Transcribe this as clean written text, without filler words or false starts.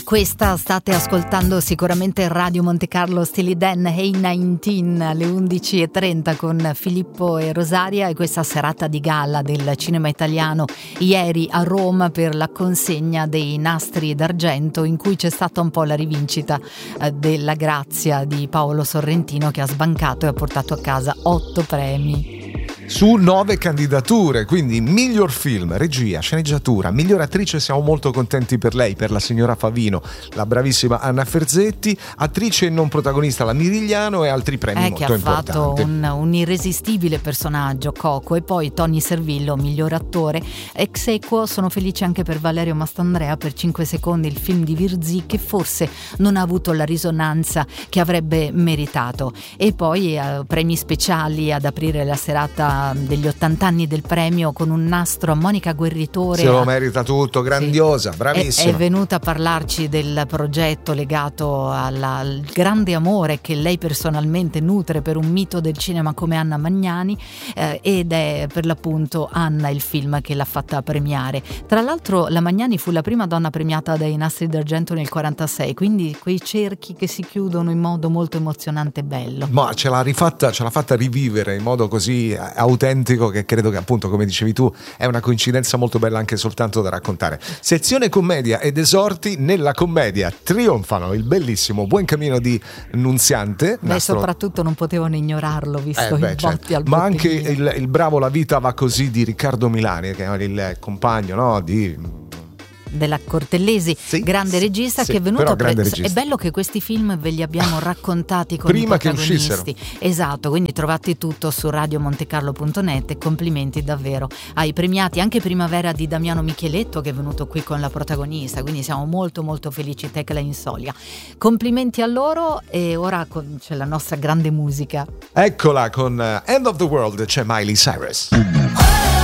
Questa state ascoltando sicuramente Radio Monte Carlo Steely Dan Hey 19 alle 11:30 con Filippo e Rosaria, e questa serata di gala del cinema italiano ieri a Roma per la consegna dei Nastri d'Argento, in cui c'è stata un po' la rivincita della grazia di Paolo Sorrentino, che ha sbancato e ha portato a casa 8 premi. Su 9 candidature, quindi miglior film, regia, sceneggiatura, miglior attrice. Siamo molto contenti per lei, per la signora Favino, la bravissima Anna Ferzetti, attrice non protagonista la Mirigliano, e altri premi molto che ha importanti. fatto un irresistibile personaggio, Coco, e poi Tony Servillo, miglior attore. Ex aequo sono felice anche per Valerio Mastandrea per 5 secondi, il film di Virzì, che forse non ha avuto la risonanza che avrebbe meritato. E poi premi speciali ad aprire la serata degli 80 anni del premio, con un nastro a Monica Guerritore. Se lo merita tutto, grandiosa, sì, bravissima. È venuta a parlarci del progetto legato al grande amore che lei personalmente nutre per un mito del cinema come Anna Magnani, ed è per l'appunto Anna il film che l'ha fatta premiare. Tra l'altro la Magnani fu la prima donna premiata dai Nastri d'Argento nel 46, quindi quei cerchi che si chiudono in modo molto emozionante e bello. Ma ce l'ha fatta rivivere in modo così autentico, che credo che, appunto, come dicevi tu, è una coincidenza molto bella anche soltanto da raccontare. Sezione commedia ed esorti. Nella commedia trionfano il bellissimo Buen Cammino di Nunziante. Soprattutto non potevano ignorarlo, visto i botti al ma anche il bravo La vita va così di Riccardo Milani, che è il compagno, no, della Cortellesi, grande regista, che è venuto regista. È bello che questi film ve li abbiamo raccontati con prima i protagonisti. Che esatto, quindi trovate tutto su radiomontecarlo.net, e complimenti davvero ai premiati, anche Primavera di Damiano Micheletto, che è venuto qui con la protagonista, quindi siamo molto molto felici, Tecla Insolia. Complimenti a loro. E ora c'è la nostra grande musica, eccola, con End of the World c'è Miley Cyrus.